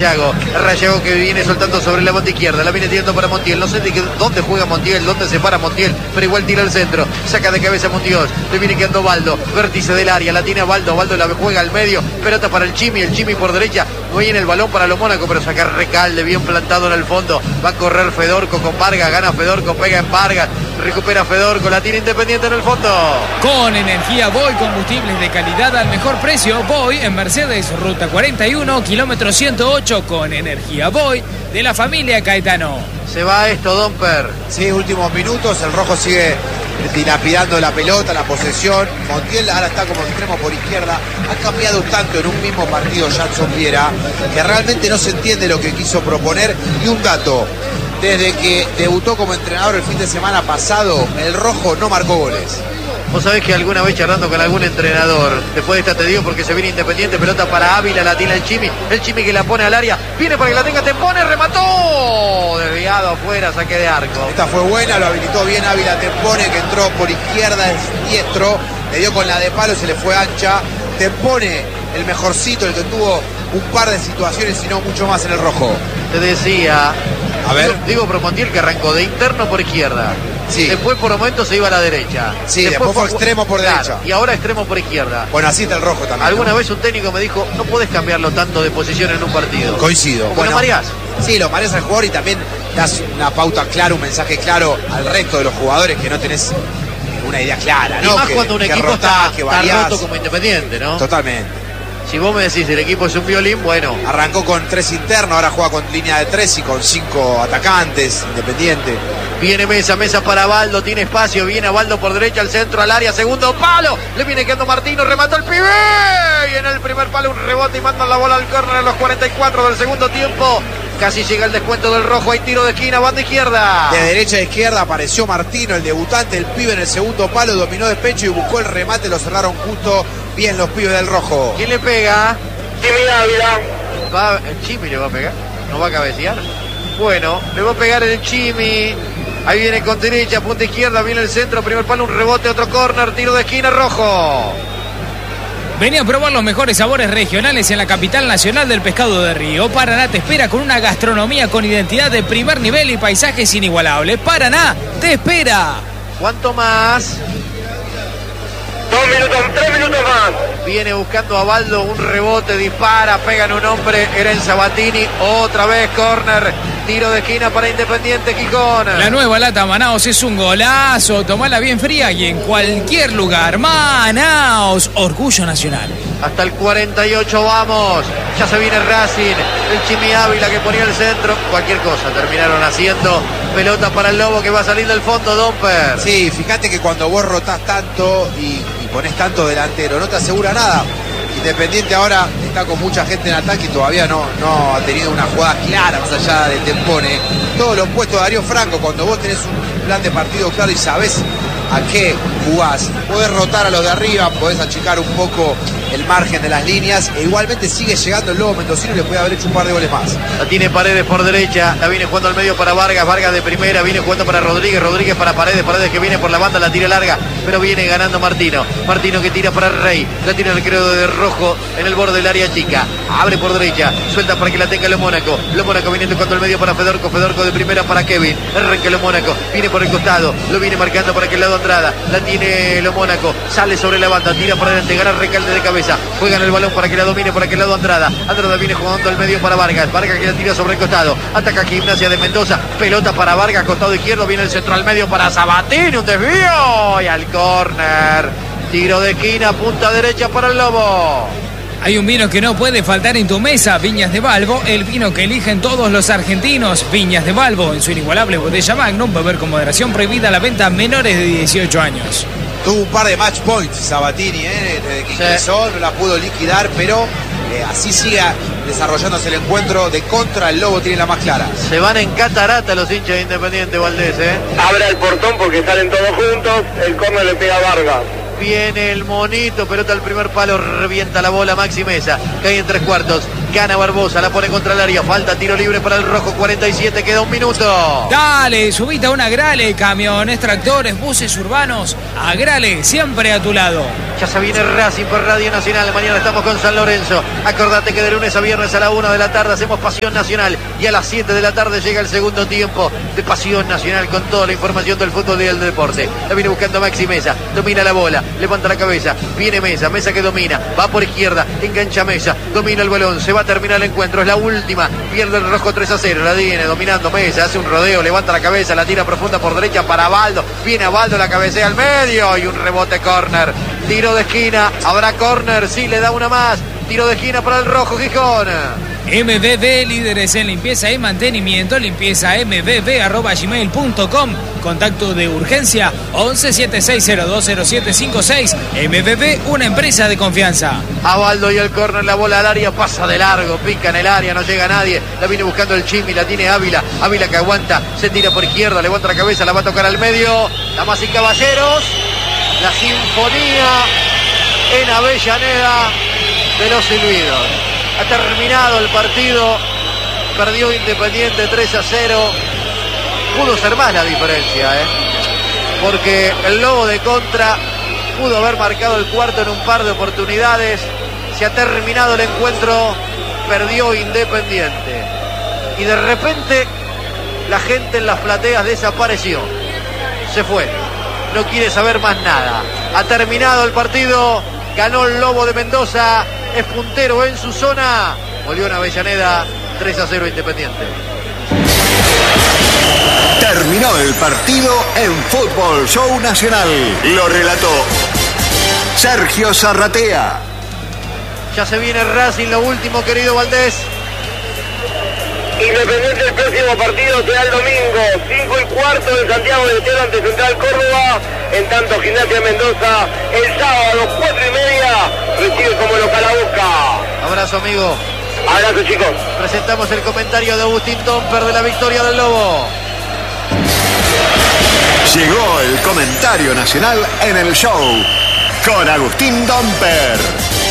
Rayago. Rayago que viene soltando sobre la banda izquierda. La viene tirando para Montiel. No sé dónde juega Montiel, dónde se para Montiel, pero igual tira al centro. Saca de cabeza Montiel. Le viene quedando Baldo. Vértice del área. La tiene Baldo. Baldo la juega al medio. Pelota para el Chimi. El Chimi por derecha. No viene el balón para los Mónaco, pero saca Recalde bien plantado en el fondo. Va a correr Fedorco con Vargas. Gana Fedorco. Pega en Vargas. Recupera Fedorco. La tiene Independiente en el fondo. Con energía Voy, combustibles de calidad al mejor precio. Voy en Mercedes, ruta 41, kilómetro 108. Con energía Voy de la familia Caetano. Se va esto, Domper. Sí, últimos minutos. El rojo sigue dilapidando la pelota, la posesión. Montiel ahora está como extremo por izquierda. Ha cambiado tanto en un mismo partido Jackson Viera que realmente no se entiende lo que quiso proponer. Y un dato: desde que debutó como entrenador el fin de semana pasado, el rojo no marcó goles. Vos sabés que alguna vez charlando con algún entrenador, después de esta te digo porque se viene Independiente, pelota para Ávila, la tiene el Chimi que la pone al área, viene para que la tenga, te pone, remató, desviado afuera, saque de arco. Esta fue buena, lo habilitó bien Ávila Tempone, que entró por izquierda, es diestro, le dio con la de palo, se le fue ancha. Tempone, el mejorcito, el que tuvo un par de situaciones y no mucho más en el rojo. Te decía, a ver, digo Promontiel, que arrancó de interno por izquierda. Sí. Después por momentos se iba a la derecha. Sí, después fue extremo por derecha. Y ahora extremo por izquierda. Bueno, así está el rojo también. Alguna vez un técnico me dijo, no podés cambiarlo tanto de posición en un partido. Coincido. Bueno, lo mareás. Sí, lo mareás al jugador y también das una pauta clara, un mensaje claro al resto de los jugadores que no tenés una idea clara, ¿no? Y más cuando un equipo está roto como Independiente, ¿no? Totalmente. Si vos me decís el equipo es un violín, bueno. Arrancó con 3 internos, ahora juega con línea de 3 y con 5 atacantes, Independiente. Viene Mesa para Baldo, tiene espacio, viene a Baldo por derecha, al centro, al área, segundo palo, le viene quedando Martino, remató el pibe, y en el primer palo un rebote y mandan la bola al córner en los 44 del segundo tiempo. Casi llega el descuento del rojo, hay tiro de esquina, banda izquierda. De derecha a izquierda apareció Martino, el debutante, el pibe en el segundo palo, dominó de pecho y buscó el remate, lo cerraron justo bien los pibes del rojo. ¿Quién le pega? Chimi Ávila. ¿El Chimi le va a pegar? ¿No va a cabecear? Bueno, le va a pegar el Chimi. Ahí viene con derecha, punta izquierda, viene el centro, primer palo, un rebote, otro córner, tiro de esquina, rojo. Venía a probar los mejores sabores regionales en la capital nacional del pescado de río. Paraná te espera con una gastronomía con identidad de primer nivel y paisajes inigualables. Paraná te espera. ¿Cuánto más? 3 minutos más. Viene buscando a Baldo, un rebote, dispara, pega en un hombre, era el Sabatini, otra vez córner, tiro de esquina para Independiente Gijón. La nueva lata Manaos es un golazo, tomala bien fría y en cualquier lugar. Manaos, orgullo nacional. Hasta el 48 vamos, ya se viene Racing, el Chimi Ávila que ponía el centro, cualquier cosa terminaron haciendo, pelota para el Lobo que va a salir del fondo, Domper. Sí, fíjate que cuando vos rotás tanto y ponés tanto delantero, no te asegura nada. Independiente ahora está con mucha gente en ataque y todavía no ha tenido una jugada clara más allá de Tempone. Todo lo opuesto a Darío Franco, cuando vos tenés un plan de partido claro y sabés a qué jugás, podés rotar a los de arriba, podés achicar un poco el margen de las líneas e igualmente sigue llegando el Lobo Mendocino y le puede haber hecho un par de goles más. La tiene Paredes por derecha, la viene jugando al medio para Vargas, Vargas de primera, viene jugando para Rodríguez, Rodríguez para Paredes, Paredes que viene por la banda, la tira larga, pero viene ganando Martino, Martino que tira para el Rey, la tira el creo de rojo en el borde del área chica, abre por derecha, suelta para que la tenga Lo Mónaco viene tocando el medio para Fedorco de primera para Kevin, arranca Lo Mónaco, viene por el costado, lo viene marcando para aquel lado Andrada, la tiene Lo Mónaco, sale sobre la banda, tira para adelante, gana Recalde de cabeza, juegan el balón para que la domine por aquel lado Andrada viene jugando al medio para Vargas que la tira sobre el costado, ataca Gimnasia de Mendoza, pelota para Vargas, costado izquierdo, viene el centro al medio para Sabatini, un desvío y al córner, tiro de esquina, punta derecha para el Lobo. Hay un vino que no puede faltar en tu mesa, Viñas de Balbo, el vino que eligen todos los argentinos. Viñas de Balbo, en su inigualable botella Magnum, beber con moderación, prohibida la venta a menores de 18 años. Tuvo un par de match points Sabatini, desde que ingresó, no la pudo liquidar, pero así sigue desarrollándose el encuentro de contra, el Lobo tiene la más clara. Se van en catarata los hinchas de Independiente, Valdés, Abre el portón porque salen todos juntos, el córner le pega a Vargas. Viene el monito, pelota al primer palo, revienta la bola Maxi Mesa, cae en 3 cuartos, Gana Barbosa, la pone contra el área. Falta, tiro libre para el rojo. 47, queda 1 minuto. Dale, subite a una Agrale, camiones, tractores, buses urbanos. Agrale, siempre a tu lado. Ya se viene Racing por Radio Nacional. Mañana estamos con San Lorenzo. Acordate que de lunes a viernes a la 1 de la tarde hacemos Pasión Nacional. Y a las 7 de la tarde llega el segundo tiempo de Pasión Nacional con toda la información del fútbol y del deporte. La viene buscando Maxi Mesa. Domina la bola, levanta la cabeza. Viene Mesa, Mesa que domina. Va por izquierda, engancha Mesa. Domina el balón, se va a terminar el encuentro. Es la última. Pierde el rojo 3-0. La viene dominando Mesa. Hace un rodeo, levanta la cabeza, la tira profunda por derecha para Baldo. Viene a Baldo, la cabecea al medio. Y un rebote córner. Tiro de esquina. Habrá córner. Sí, le da una más. Tiro de esquina para el rojo Gijón. MBB, líderes en limpieza y mantenimiento. Limpieza mbb@gmail.com. Contacto de urgencia 1176020756. MBB, una empresa de confianza. Abaldo y el córner, la bola al área, pasa de largo, pica en el área, no llega nadie. La viene buscando el Chimi, la tiene Ávila. Ávila que aguanta, se tira por izquierda, levanta la cabeza, la va a tocar al medio. Damas y caballeros, la sinfonía en Avellaneda de los silbidos. Ha terminado el partido, perdió Independiente 3-0. Pudo ser más la diferencia, porque el Lobo de Contra pudo haber marcado el cuarto en un par de oportunidades. Se ha terminado el encuentro, perdió Independiente. Y de repente la gente en las plateas desapareció. Se fue, no quiere saber más nada. Ha terminado el partido, ganó el Lobo de Mendoza, es puntero en su zona. Volvió en Avellaneda, 3-0 Independiente. Terminó el partido en Fútbol Show Nacional. Lo relató Sergio Zarratea. Ya se viene Racing, lo último, querido Valdés. Independiente, el próximo partido será el domingo, 5:15 en Santiago del Estero ante Central Córdoba. En tanto, Gimnasia Mendoza, el sábado, 4:30, recibe como local a Boca. Abrazo, amigo. Abrazo, chicos. Presentamos el comentario de Agustín Domper de la victoria del Lobo. Llegó el comentario nacional en el show con Agustín Domper.